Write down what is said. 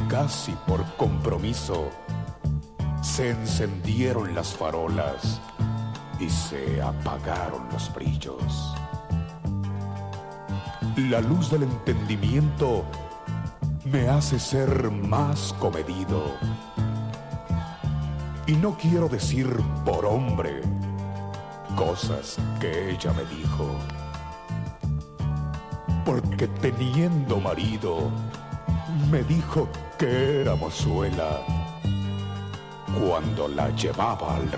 casi por compromiso, se encendieron las farolas y se apagaron los brillos. La luz del entendimiento me hace ser más comedido. Y no quiero decir por hombre cosas que ella me dijo, porque teniendo marido me dijo que era mozuela cuando la llevaba al